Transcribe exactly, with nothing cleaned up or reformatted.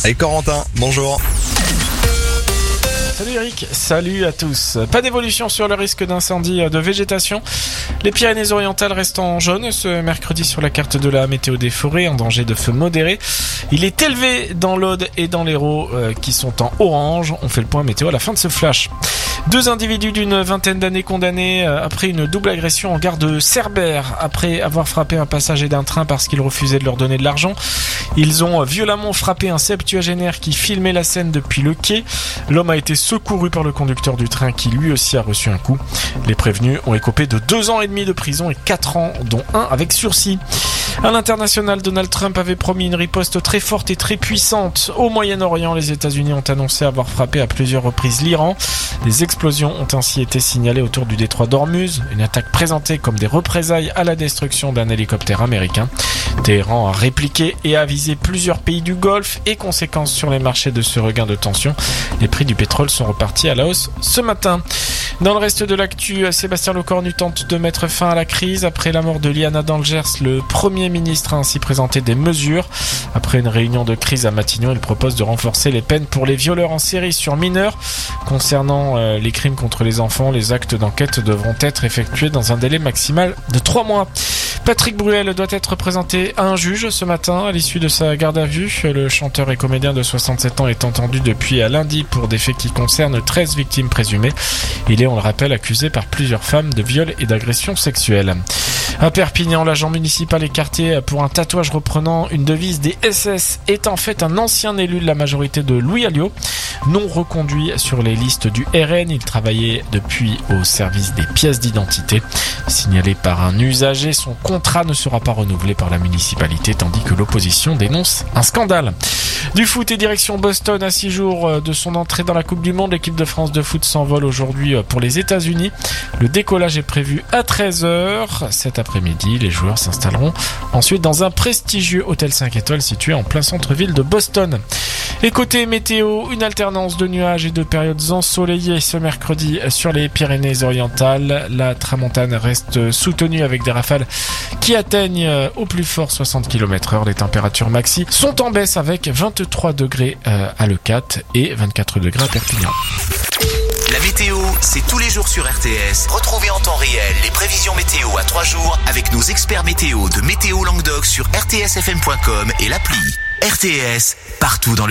Et Corentin, bonjour. Salut Eric, salut à tous. Pas d'évolution sur le risque d'incendie de végétation. Les Pyrénées-Orientales restent en jaune ce mercredi sur la carte de la météo des forêts, en danger de feu modéré. Il est élevé dans l'Aude et dans l'Hérault euh, qui sont en orange. On fait le point météo à la fin de ce flash. Deux individus d'une vingtaine d'années condamnés après une double agression en gare de Cerbère, après avoir frappé un passager d'un train parce qu'il refusait de leur donner de l'argent. Ils ont violemment frappé un septuagénaire qui filmait la scène depuis le quai. L'homme a été secouru par le conducteur du train qui lui aussi a reçu un coup. Les prévenus ont écopé de deux ans et demi de prison et quatre ans, dont un avec sursis. À l'international, Donald Trump avait promis une riposte très forte et très puissante. Au Moyen-Orient, les États-Unis ont annoncé avoir frappé à plusieurs reprises l'Iran. Des explosions ont ainsi été signalées autour du détroit d'Ormuz, une attaque présentée comme des représailles à la destruction d'un hélicoptère américain. Téhéran a répliqué et a visé plusieurs pays du Golfe et conséquences sur les marchés de ce regain de tension. Les prix du pétrole sont repartis à la hausse ce matin. Dans le reste de l'actu, Sébastien Lecornu tente de mettre fin à la crise. Après la mort de Liana dans le Gers, le Premier ministre a ainsi présenté des mesures. Après une réunion de crise à Matignon, il propose de renforcer les peines pour les violeurs en série sur mineurs. Concernant euh, les crimes contre les enfants, les actes d'enquête devront être effectués dans un délai maximal de trois mois. Patrick Bruel doit être présenté à un juge ce matin à l'issue de sa garde à vue. Le chanteur et comédien de soixante-sept ans est entendu depuis lundi pour des faits qui concernent treize victimes présumées. Il est, on le rappelle, accusé par plusieurs femmes de viol et d'agression sexuelle. À Perpignan, l'agent municipal écarté pour un tatouage reprenant une devise des S S est en fait un ancien élu de la majorité de Louis Alliot. Non reconduit sur les listes du R N, il travaillait depuis au service des pièces d'identité. Signalé par un usager, son contrat ne sera pas renouvelé par la municipalité, tandis que l'opposition dénonce un scandale. Du foot et direction Boston à six jours de son entrée dans la Coupe du Monde. L'équipe de France de foot s'envole aujourd'hui pour les États-Unis. Le décollage est prévu à treize heures. Cet après-midi, les joueurs s'installeront ensuite dans un prestigieux hôtel cinq étoiles situé en plein centre-ville de Boston. Et côté météo, une alternance de nuages et de périodes ensoleillées ce mercredi sur les Pyrénées-Orientales. La tramontane reste soutenue avec des rafales qui atteignent au plus fort soixante kilomètres heure. Les températures maxi sont en baisse avec vingt-trois degrés à Leucate et vingt-quatre degrés à Perpignan. La météo, c'est tous les jours sur R T S. Retrouvez en temps réel les prévisions météo à trois jours avec nos experts météo de Météo Languedoc sur r t s f m point com et l'appli. R T S, partout dans le